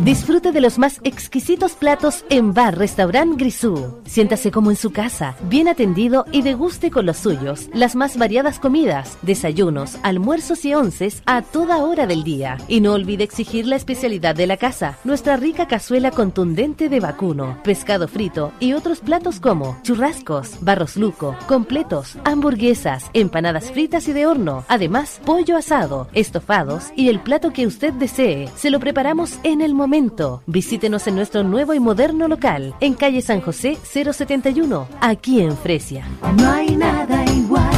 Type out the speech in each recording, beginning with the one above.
Disfrute de los más exquisitos platos en Bar Restaurant Grisú. Siéntase como en su casa, bien atendido y deguste con los suyos las más variadas comidas, desayunos, almuerzos y onces a toda hora del día. Y no olvide exigir la especialidad de la casa, nuestra rica cazuela contundente de vacuno, pescado frito y otros platos como churrascos, barros luco, completos, hamburguesas, empanadas fritas y de horno, además pollo asado, estofados y el plato que usted desee. Se lo preparamos en el momento. Visítenos en nuestro nuevo y moderno local, en calle San José 071, aquí en Fresia. No hay nada igual.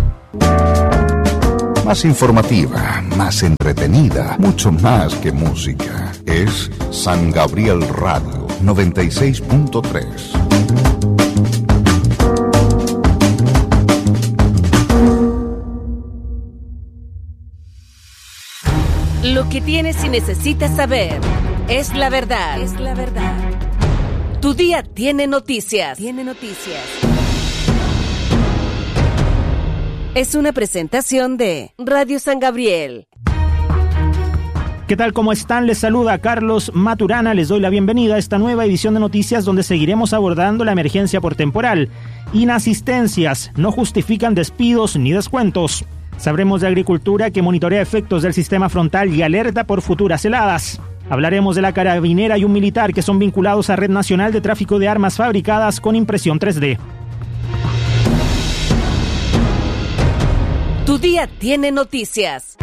Más informativa, más entretenida, mucho más que música. Es San Gabriel Radio 96.3. Lo que tienes y necesitas saber es la verdad. Es la verdad. Tu día tiene noticias. Es una presentación de Radio San Gabriel. ¿Qué tal? ¿Cómo están? Les saluda Carlos Maturana. Les doy la bienvenida a esta nueva edición de noticias donde seguiremos abordando la emergencia por temporal. Inasistencias no justifican despidos ni descuentos. Sabremos de agricultura que monitorea efectos del sistema frontal y alerta por futuras heladas. Hablaremos de la carabinera y un militar que son vinculados a Red Nacional de Tráfico de Armas fabricadas con impresión 3D. Tu día tiene noticias.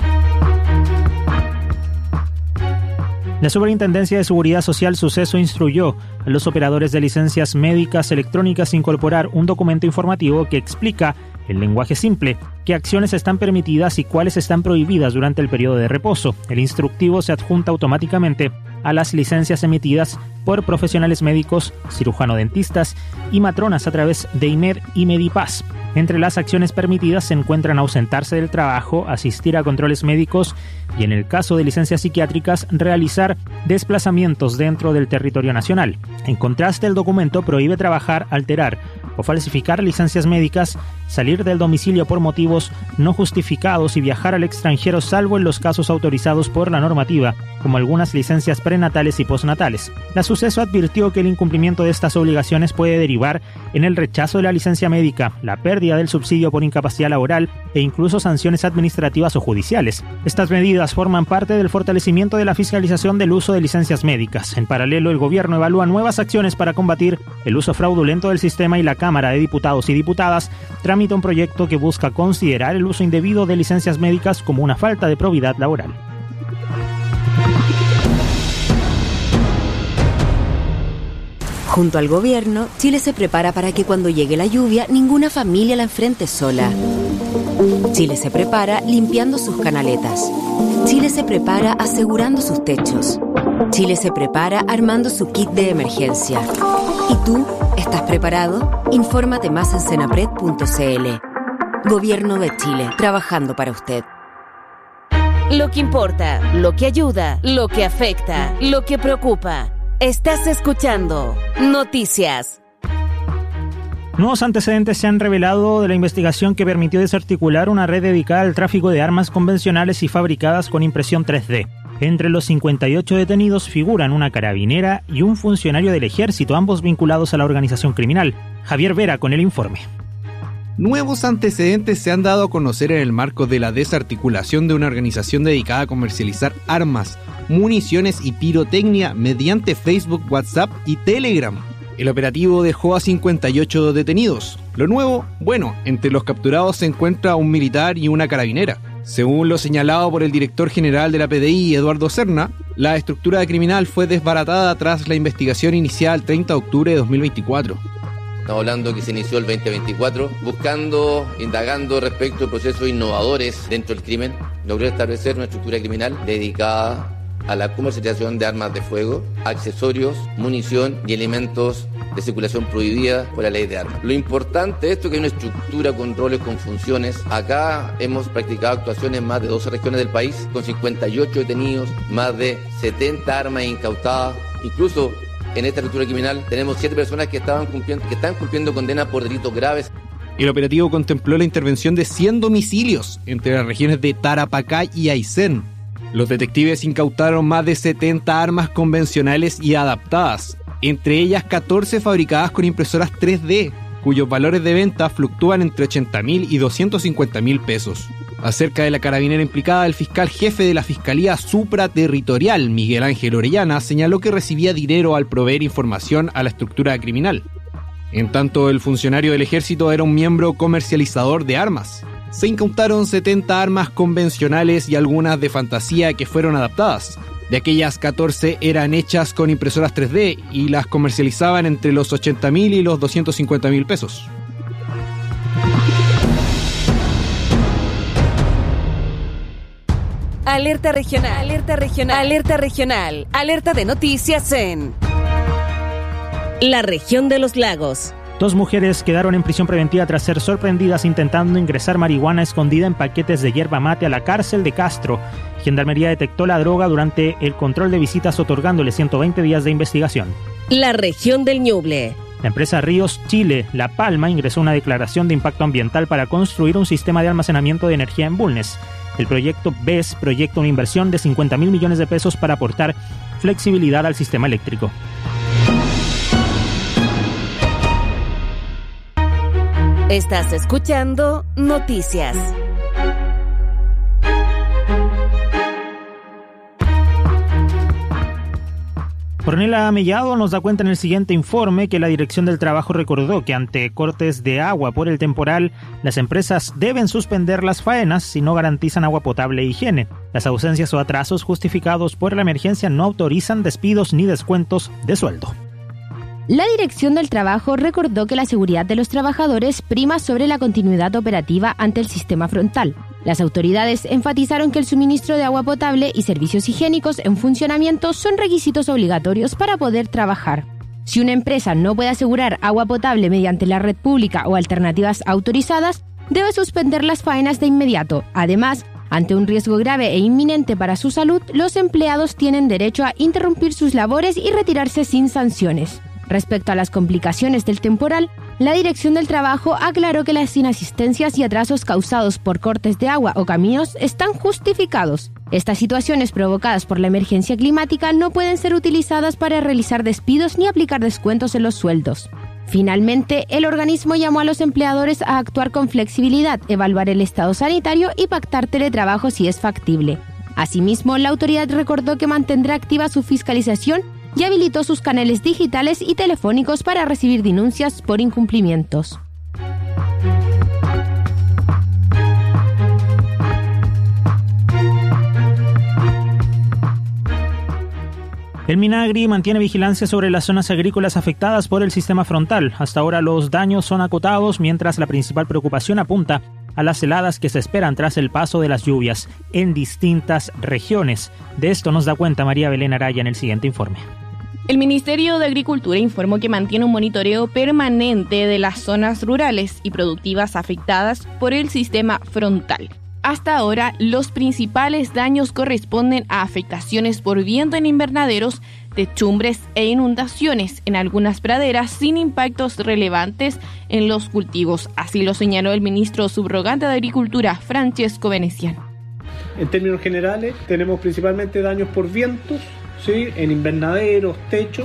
La Superintendencia de Seguridad Social Suceso instruyó a los operadores de licencias médicas electrónicas incorporar un documento informativo que explica en lenguaje simple qué acciones están permitidas y cuáles están prohibidas durante el periodo de reposo. El instructivo se adjunta automáticamente a las licencias emitidas por profesionales médicos, cirujano-dentistas y matronas a través de IMED y Medipaz. Entre las acciones permitidas se encuentran ausentarse del trabajo, asistir a controles médicos y, en el caso de licencias psiquiátricas, realizar desplazamientos dentro del territorio nacional. En contraste, el documento prohíbe trabajar, alterar o falsificar licencias médicas, salir del domicilio por motivos no justificados y viajar al extranjero salvo en los casos autorizados por la normativa, como algunas licencias prenatales y postnatales. La Suceso advirtió que el incumplimiento de estas obligaciones puede derivar en el rechazo de la licencia médica, la pérdida del subsidio por incapacidad laboral e incluso sanciones administrativas o judiciales. Estas medidas forman parte del fortalecimiento de la fiscalización del uso de licencias médicas. En paralelo, el gobierno evalúa nuevas acciones para combatir el uso fraudulento del sistema y la Cámara de Diputados y Diputadas tramita un proyecto que busca considerar el uso indebido de licencias médicas como una falta de probidad laboral. Junto al gobierno, Chile se prepara para que cuando llegue la lluvia, ninguna familia la enfrente sola. Chile se prepara limpiando sus canaletas. Chile se prepara asegurando sus techos. Chile se prepara armando su kit de emergencia. ¿Y tú? ¿Estás preparado? Infórmate más en senapred.cl. Gobierno de Chile, trabajando para usted. Lo que importa, lo que ayuda, lo que afecta, lo que preocupa. Estás escuchando Noticias. Nuevos antecedentes se han revelado de la investigación que permitió desarticular una red dedicada al tráfico de armas convencionales y fabricadas con impresión 3D. Entre los 58 detenidos figuran una carabinera y un funcionario del ejército, ambos vinculados a la organización criminal. Javier Vera con el informe. Nuevos antecedentes se han dado a conocer en el marco de la desarticulación de una organización dedicada a comercializar armas, municiones y pirotecnia mediante Facebook, WhatsApp y Telegram. El operativo dejó a 58 detenidos. Lo nuevo, entre los capturados se encuentra un militar y una carabinera. Según lo señalado por el director general de la PDI, Eduardo Serna, la estructura criminal fue desbaratada tras la investigación iniciada el 30 de octubre de 2024. Estamos hablando que se inició el 2024, indagando respecto a procesos innovadores dentro del crimen. Logró establecer una estructura criminal dedicada a la comercialización de armas de fuego, accesorios, munición y elementos de circulación prohibida por la ley de armas. Lo importante de esto es que hay una estructura con roles, con funciones. Acá hemos practicado actuaciones en más de 12 regiones del país, con 58 detenidos, más de 70 armas incautadas. Incluso en esta estructura criminal tenemos 7 personas que están cumpliendo condena por delitos graves. El operativo contempló la intervención de 100 domicilios entre las regiones de Tarapacá y Aysén. Los detectives incautaron más de 70 armas convencionales y adaptadas, entre ellas 14 fabricadas con impresoras 3D, cuyos valores de venta fluctúan entre 80.000 y 250.000 pesos. Acerca de la carabinera implicada, el fiscal jefe de la Fiscalía Supraterritorial, Miguel Ángel Orellana, señaló que recibía dinero al proveer información a la estructura criminal. En tanto, el funcionario del ejército era un miembro comercializador de armas. Se incautaron 70 armas convencionales y algunas de fantasía que fueron adaptadas. De aquellas, 14 eran hechas con impresoras 3D y las comercializaban entre los 80.000 y los 250.000 pesos. Alerta regional, alerta regional, alerta regional, alerta de noticias en la región de los lagos. 2 mujeres quedaron en prisión preventiva tras ser sorprendidas intentando ingresar marihuana escondida en paquetes de yerba mate a la cárcel de Castro. Gendarmería detectó la droga durante el control de visitas, otorgándole 120 días de investigación. La región del Ñuble. La empresa Ríos Chile La Palma ingresó una declaración de impacto ambiental para construir un sistema de almacenamiento de energía en Bulnes. El proyecto BES proyecta una inversión de 50.000 millones de pesos para aportar flexibilidad al sistema eléctrico. Estás escuchando Noticias. Ornella Mellado nos da cuenta en el siguiente informe que la Dirección del Trabajo recordó que ante cortes de agua por el temporal, las empresas deben suspender las faenas si no garantizan agua potable e higiene. Las ausencias o atrasos justificados por la emergencia no autorizan despidos ni descuentos de sueldo. La Dirección del Trabajo recordó que la seguridad de los trabajadores prima sobre la continuidad operativa ante el sistema frontal. Las autoridades enfatizaron que el suministro de agua potable y servicios higiénicos en funcionamiento son requisitos obligatorios para poder trabajar. Si una empresa no puede asegurar agua potable mediante la red pública o alternativas autorizadas, debe suspender las faenas de inmediato. Además, ante un riesgo grave e inminente para su salud, los empleados tienen derecho a interrumpir sus labores y retirarse sin sanciones. Respecto a las complicaciones del temporal, la Dirección del Trabajo aclaró que las inasistencias y atrasos causados por cortes de agua o caminos están justificados. Estas situaciones provocadas por la emergencia climática no pueden ser utilizadas para realizar despidos ni aplicar descuentos en los sueldos. Finalmente, el organismo llamó a los empleadores a actuar con flexibilidad, evaluar el estado sanitario y pactar teletrabajo si es factible. Asimismo, la autoridad recordó que mantendrá activa su fiscalización y habilitó sus canales digitales y telefónicos para recibir denuncias por incumplimientos. El Minagri mantiene vigilancia sobre las zonas agrícolas afectadas por el sistema frontal. Hasta ahora los daños son acotados, mientras la principal preocupación apunta a las heladas que se esperan tras el paso de las lluvias en distintas regiones. De esto nos da cuenta María Belén Araya en el siguiente informe. El Ministerio de Agricultura informó que mantiene un monitoreo permanente de las zonas rurales y productivas afectadas por el sistema frontal. Hasta ahora, los principales daños corresponden a afectaciones por viento en invernaderos, techumbres e inundaciones en algunas praderas sin impactos relevantes en los cultivos. Así lo señaló el ministro subrogante de Agricultura, Francesco Veneciano. En términos generales, tenemos principalmente daños por vientos, ¿sí? En invernaderos, techos,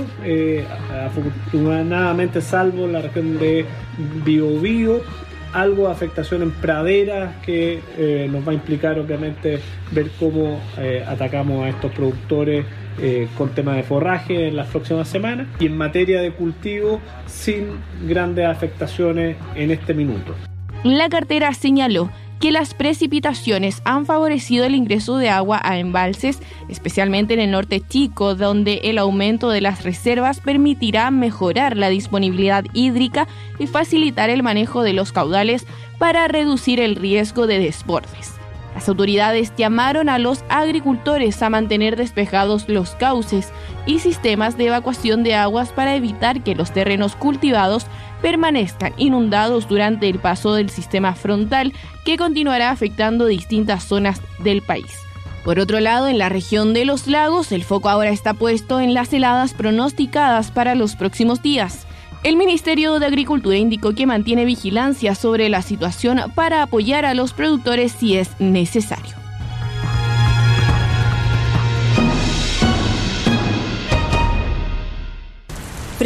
afortunadamente salvo la región de Biobío, algo de afectación en praderas que nos va a implicar obviamente ver cómo atacamos a estos productores con temas de forraje en las próximas semanas, y en materia de cultivo sin grandes afectaciones en este minuto. La cartera señaló que las precipitaciones han favorecido el ingreso de agua a embalses, especialmente en el norte chico, donde el aumento de las reservas permitirá mejorar la disponibilidad hídrica y facilitar el manejo de los caudales para reducir el riesgo de desbordes. Las autoridades llamaron a los agricultores a mantener despejados los cauces y sistemas de evacuación de aguas para evitar que los terrenos cultivados permanezcan inundados durante el paso del sistema frontal, que continuará afectando distintas zonas del país. Por otro lado, en la región de los lagos, el foco ahora está puesto en las heladas pronosticadas para los próximos días. El Ministerio de Agricultura indicó que mantiene vigilancia sobre la situación para apoyar a los productores si es necesario.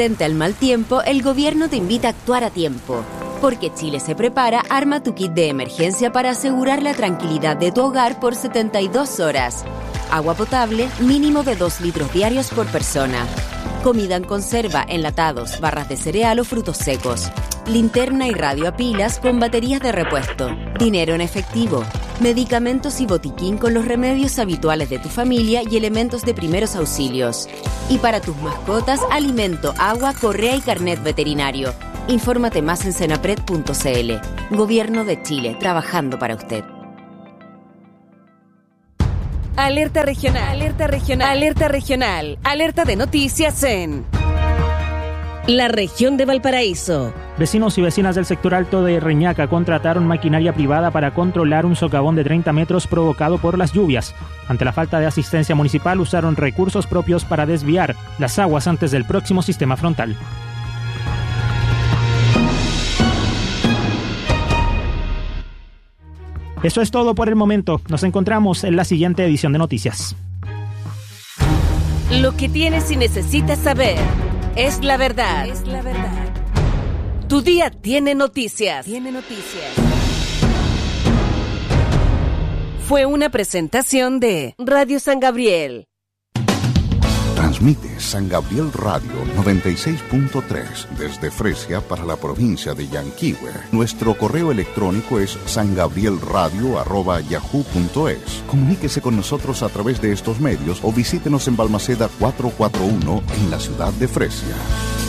Frente al mal tiempo, el gobierno te invita a actuar a tiempo. Porque Chile se prepara, arma tu kit de emergencia para asegurar la tranquilidad de tu hogar por 72 horas. Agua potable, mínimo de 2 litros diarios por persona. Comida en conserva, enlatados, barras de cereal o frutos secos. Linterna y radio a pilas con baterías de repuesto. Dinero en efectivo. Medicamentos y botiquín con los remedios habituales de tu familia y elementos de primeros auxilios. Y para tus mascotas, alimento, agua, correa y carnet veterinario. Infórmate más en senapred.cl. Gobierno de Chile, trabajando para usted. Alerta regional, alerta regional, alerta regional, alerta de noticias en la región de Valparaíso. Vecinos y vecinas del sector alto de Reñaca contrataron maquinaria privada para controlar un socavón de 30 metros provocado por las lluvias. Ante la falta de asistencia municipal, usaron recursos propios para desviar las aguas antes del próximo sistema frontal. Eso es todo por el momento. Nos encontramos en la siguiente edición de Noticias. Lo que tienes y necesitas saber es la verdad. Es la verdad. Tu día tiene noticias. Tiene noticias. Fue una presentación de Radio San Gabriel. Transmite San Gabriel Radio 96.3 desde Fresia para la provincia de Yanquihue. Nuestro correo electrónico es sangabrielradio@yahoo.es. Comuníquese con nosotros a través de estos medios o visítenos en Balmaceda 441 en la ciudad de Fresia.